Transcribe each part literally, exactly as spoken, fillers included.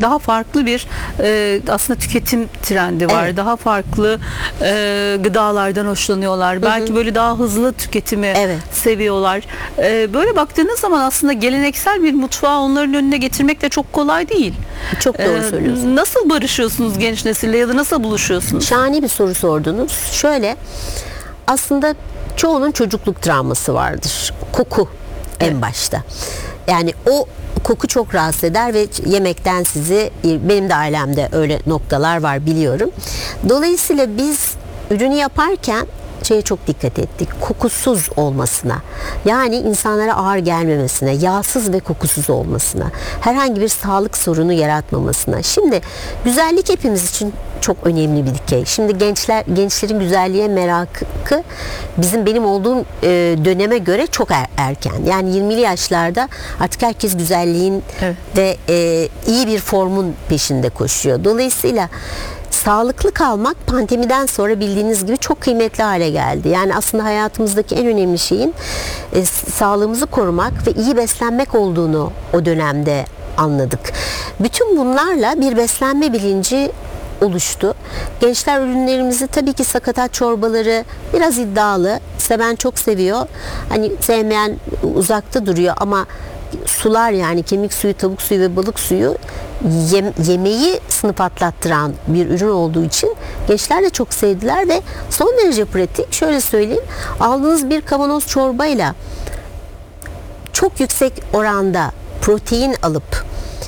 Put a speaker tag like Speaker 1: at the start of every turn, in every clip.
Speaker 1: daha farklı bir e, aslında tüketim trendi var.
Speaker 2: Evet.
Speaker 1: Daha farklı e, gıdalardan hoşlanıyorlar. Hı hı. Belki böyle daha hızlı tüketimi evet. seviyorlar. E, böyle baktığınız zaman aslında geleneksel bir mutfağı onların önüne getirmek de çok kolay değil.
Speaker 2: Çok doğru
Speaker 1: e,
Speaker 2: söylüyorsunuz.
Speaker 1: Nasıl barışıyorsunuz genç nesille ya da nasıl buluşuyorsunuz?
Speaker 2: Şahane bir soru sordunuz. Şöyle, aslında çoğunun çocukluk travması vardır. Koku evet. en başta. Yani o koku çok rahatsız eder ve yemekten sizi, benim de ailemde öyle noktalar var biliyorum. Dolayısıyla biz ürünü yaparken şeye çok dikkat ettik. Kokusuz olmasına. Yani insanlara ağır gelmemesine, yağsız ve kokusuz olmasına, herhangi bir sağlık sorunu yaratmamasına. Şimdi güzellik hepimiz için çok önemli bir dikey. Şimdi gençler gençlerin güzelliğe merakı bizim benim olduğum e, döneme göre çok er, erken. Yani yirmili yaşlarda artık herkes güzelliğin evet. ve e, iyi bir formun peşinde koşuyor. Dolayısıyla sağlıklı kalmak pandemiden sonra bildiğiniz gibi çok kıymetli hale geldi. Yani aslında hayatımızdaki en önemli şeyin e, sağlığımızı korumak ve iyi beslenmek olduğunu o dönemde anladık. Bütün bunlarla bir beslenme bilinci oluştu. Gençler ürünlerimizi tabii ki sakatat çorbaları biraz iddialı. Seven çok seviyor. Hani sevmeyen uzakta duruyor ama sular, yani kemik suyu, tavuk suyu ve balık suyu yem, yemeği sınıf atlattıran bir ürün olduğu için gençler de çok sevdiler ve son derece pratik. Şöyle söyleyeyim, aldığınız bir kavanoz çorbayla çok yüksek oranda protein alıp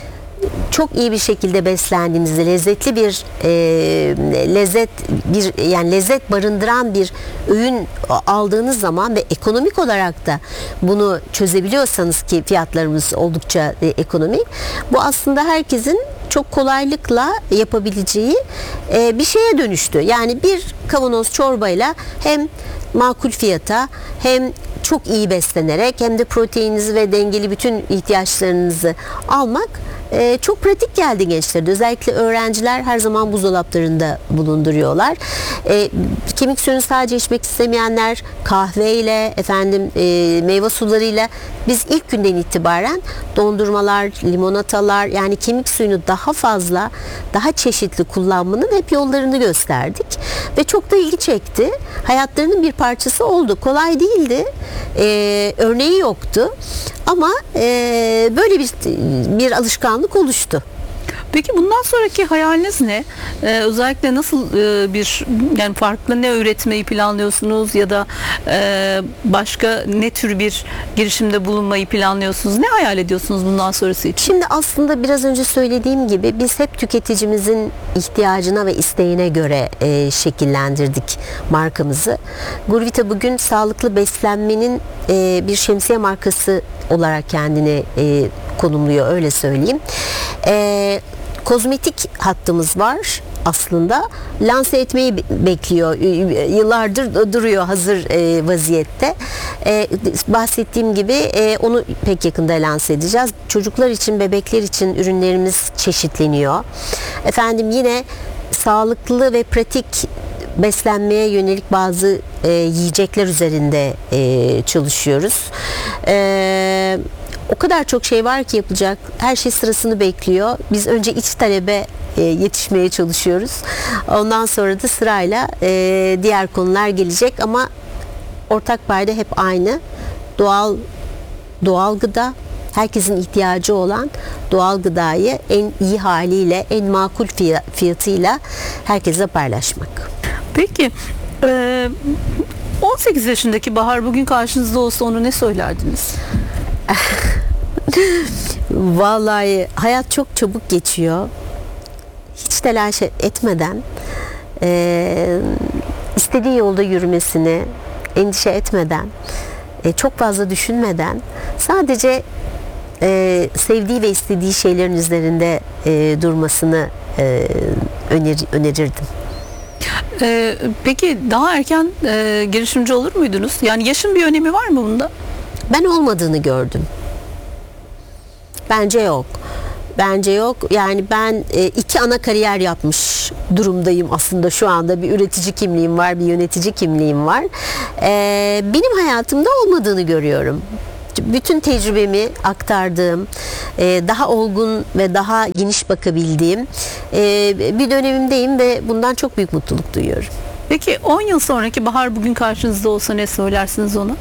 Speaker 2: çok iyi bir şekilde beslendiğinizde lezzetli bir e, lezzet bir yani lezzet barındıran bir öğün aldığınız zaman ve ekonomik olarak da bunu çözebiliyorsanız, ki fiyatlarımız oldukça e, ekonomik, bu aslında herkesin çok kolaylıkla yapabileceği e, bir şeye dönüştü. Yani bir kavanoz çorbayla hem makul fiyata hem çok iyi beslenerek hem de proteininizi ve dengeli bütün ihtiyaçlarınızı almak Ee, çok pratik geldi gençlere. Özellikle öğrenciler her zaman buzdolaplarında bulunduruyorlar. Ee, kemik suyunu sadece içmek istemeyenler kahveyle, efendim e, meyve sularıyla biz ilk günden itibaren dondurmalar, limonatalar, yani kemik suyunu daha fazla, daha çeşitli kullanmanın hep yollarını gösterdik ve çok da ilgi çekti. Hayatlarının bir parçası oldu. Kolay değildi. Ee, örneği yoktu. Ama e, böyle bir bir alışkanlık oluştu.
Speaker 1: Peki bundan sonraki hayaliniz ne? Ee, özellikle nasıl e, bir yani farklı ne üretmeyi planlıyorsunuz ya da e, başka ne tür bir girişimde bulunmayı planlıyorsunuz? Ne hayal ediyorsunuz bundan sonrası için?
Speaker 2: Şimdi aslında biraz önce söylediğim gibi biz hep tüketicimizin ihtiyacına ve isteğine göre e, şekillendirdik markamızı. Gurvita bugün sağlıklı beslenmenin e, bir şemsiye markası olarak kendini e, konumluyor, öyle söyleyeyim. E, kozmetik hattımız var. Aslında lanse etmeyi bekliyor. Yıllardır duruyor hazır e, vaziyette. E, bahsettiğim gibi e, onu pek yakında lanse edeceğiz. Çocuklar için, bebekler için ürünlerimiz çeşitleniyor. Efendim yine sağlıklı ve pratik beslenmeye yönelik bazı e, yiyecekler üzerinde e, çalışıyoruz. E, o kadar çok şey var ki yapacak. Her şey sırasını bekliyor. Biz önce iç talebe e, yetişmeye çalışıyoruz. Ondan sonra da sırayla e, diğer konular gelecek ama ortak payda hep aynı. Doğal doğal gıda, herkesin ihtiyacı olan doğal gıdayı en iyi haliyle, en makul fiyatıyla herkese paylaşmak.
Speaker 1: Peki on sekiz yaşındaki Bahar bugün karşınızda olsa onu ne söylerdiniz?
Speaker 2: Vallahi hayat çok çabuk geçiyor. Hiç telaş etmeden e, istediği yolda yürümesini, endişe etmeden, e, çok fazla düşünmeden sadece e, sevdiği ve istediği şeylerin üzerinde e, durmasını e, öner, önerirdim.
Speaker 1: Ee, peki daha erken e, girişimci olur muydunuz? Yani yaşın bir önemi var mı bunda?
Speaker 2: Ben olmadığını gördüm. Bence yok. Bence yok. Yani ben e, iki ana kariyer yapmış durumdayım aslında şu anda. Bir üretici kimliğim var, bir yönetici kimliğim var. E, benim hayatımda olmadığını görüyorum. bütün tecrübemi aktardığım, e, daha olgun ve daha geniş bakabildiğim e, bir dönemimdeyim ve bundan çok büyük mutluluk duyuyorum.
Speaker 1: Peki on yıl sonraki Bahar bugün karşınızda olsa ne söylersiniz ona?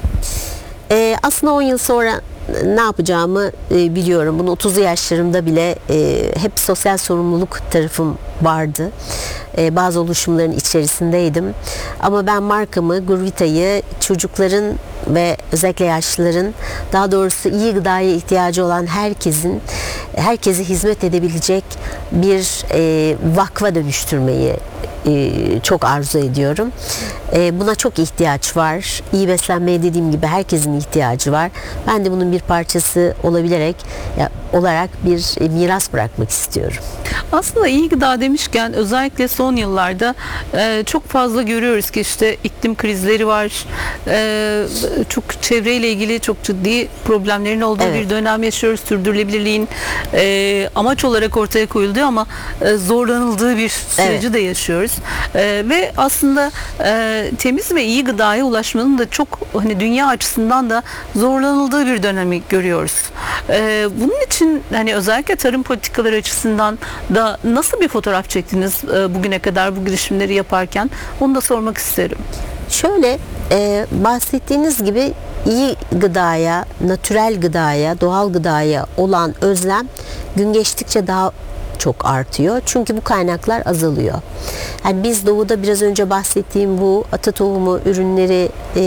Speaker 2: E, aslında on yıl sonra ne yapacağımı e, biliyorum. Bunu otuzlu yaşlarımda bile e, hep sosyal sorumluluk tarafım vardı. E, bazı oluşumların içerisindeydim. Ama ben markamı, Gurvita'yı çocukların ve özellikle yaşlıların, daha doğrusu iyi gıdaya ihtiyacı olan herkesin, herkese hizmet edebilecek bir e, vakfa dönüştürmeyi e, çok arzu ediyorum. E, buna çok ihtiyaç var. İyi beslenmeye dediğim gibi herkesin ihtiyacı var. Ben de bunun bir parçası olabilerek ya, olarak bir e, miras bırakmak istiyorum.
Speaker 1: Aslında iyi gıda demişken özellikle son yıllarda e, çok fazla görüyoruz ki işte iklim krizleri var. E, çok çevreyle ilgili çok ciddi problemlerin olduğu
Speaker 2: Evet.
Speaker 1: bir dönem yaşıyoruz. Sürdürülebilirliğin e, amaç olarak ortaya koyulduğu ama e, zorlanıldığı bir süreci
Speaker 2: Evet.
Speaker 1: de yaşıyoruz. E, ve aslında e, temiz ve iyi gıdaya ulaşmanın da çok hani dünya açısından da zorlanıldığı bir dönemi görüyoruz. E, bunun için hani özellikle tarım politikaları açısından da nasıl bir fotoğraf çektiniz e, bugüne kadar bu girişimleri yaparken? Onu da sormak isterim.
Speaker 2: Şöyle e, bahsettiğiniz gibi iyi gıdaya, natürel gıdaya, doğal gıdaya olan özlem gün geçtikçe daha çok artıyor. Çünkü bu kaynaklar azalıyor. Yani biz doğuda biraz önce bahsettiğim bu ata tohumu ürünleri e,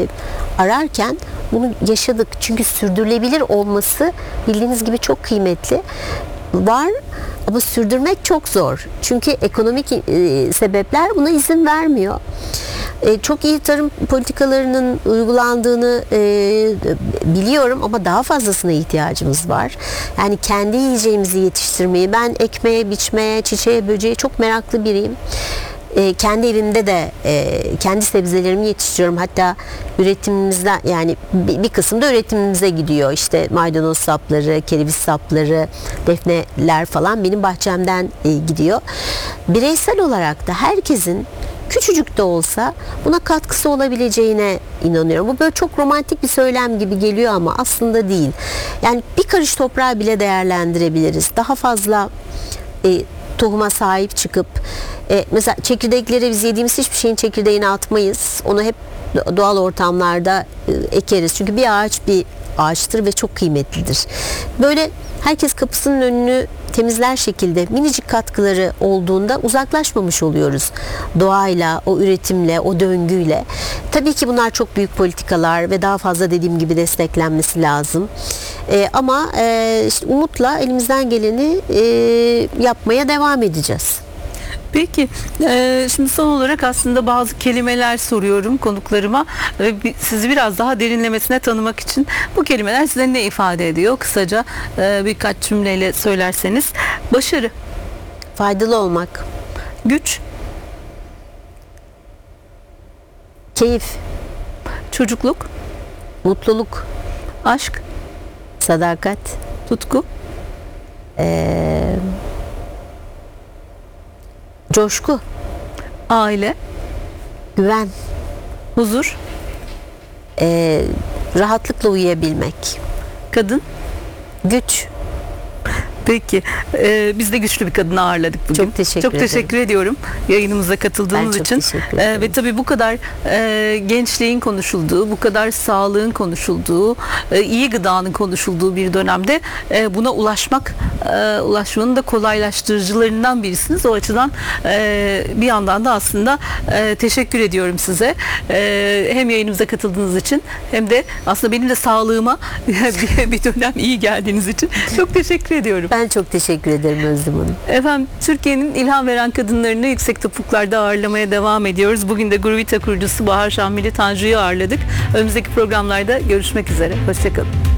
Speaker 2: ararken bunu yaşadık. Çünkü sürdürülebilir olması bildiğiniz gibi çok kıymetli. Var ama sürdürmek çok zor. Çünkü ekonomik e, sebepler buna izin vermiyor. E, çok iyi tarım politikalarının uygulandığını e, biliyorum ama daha fazlasına ihtiyacımız var. Yani kendi yiyeceğimizi yetiştirmeyi, ben ekmeğe, biçmeye, çiçeğe, böceğe çok meraklı biriyim. E, kendi evimde de e, kendi sebzelerimi yetiştiriyorum. Hatta üretimimizden yani bir, bir kısım da üretimimize gidiyor. İşte maydanoz sapları, kereviz sapları, defneler falan benim bahçemden e, gidiyor. Bireysel olarak da herkesin küçücük de olsa buna katkısı olabileceğine inanıyorum. Bu böyle çok romantik bir söylem gibi geliyor ama aslında değil. Yani bir karış toprağı bile değerlendirebiliriz. Daha fazla e, tohuma sahip çıkıp e, mesela çekirdekleri biz yediğimiz hiçbir şeyin çekirdeğini atmayız. Onu hep doğal ortamlarda e, ekeriz. Çünkü bir ağaç bir ağaçtır ve çok kıymetlidir. Böyle herkes kapısının önünü temizler şekilde minicik katkıları olduğunda uzaklaşmamış oluyoruz doğayla, o üretimle, o döngüyle. Tabii ki bunlar çok büyük politikalar ve daha fazla dediğim gibi desteklenmesi lazım. Ee, ama e, işte umutla elimizden geleni e, yapmaya devam edeceğiz.
Speaker 1: Peki, e, şimdi son olarak aslında bazı kelimeler soruyorum konuklarıma ve bi- sizi biraz daha derinlemesine tanımak için bu kelimeler size ne ifade ediyor? Kısaca e, birkaç cümleyle söylerseniz. Başarı,
Speaker 2: Faydalı olmak,
Speaker 1: güç,
Speaker 2: keyif,
Speaker 1: çocukluk,
Speaker 2: mutluluk,
Speaker 1: aşk,
Speaker 2: sadakat,
Speaker 1: tutku,
Speaker 2: e, coşku,
Speaker 1: aile,
Speaker 2: güven,
Speaker 1: huzur,
Speaker 2: e, rahatlıkla uyuyabilmek,
Speaker 1: kadın.
Speaker 2: güç.
Speaker 1: Peki, e, biz de güçlü bir kadını ağırladık bugün.
Speaker 2: Çok teşekkür
Speaker 1: Çok
Speaker 2: ederim.
Speaker 1: teşekkür ediyorum yayınımıza katıldığınız
Speaker 2: Ben çok
Speaker 1: için.
Speaker 2: teşekkür
Speaker 1: E,
Speaker 2: ederim.
Speaker 1: ve tabii bu kadar e, gençliğin konuşulduğu, bu kadar sağlığın konuşulduğu, e, iyi gıdanın konuşulduğu bir dönemde e, buna ulaşmak, e, ulaşmanın da kolaylaştırıcılarından birisiniz. O açıdan e, bir yandan da aslında e, teşekkür ediyorum size. E, hem yayınımıza katıldığınız için hem de aslında benim de sağlığıma bir, bir dönem iyi geldiğiniz için çok teşekkür ediyorum.
Speaker 2: Ben çok teşekkür ederim Özlem Hanım.
Speaker 1: Efendim, Türkiye'nin ilham veren kadınlarını yüksek topuklarda ağırlamaya devam ediyoruz. Bugün de Gurvita kurucusu Bahar Şahmili Tanju'yu ağırladık. Önümüzdeki programlarda görüşmek üzere. Hoşçakalın.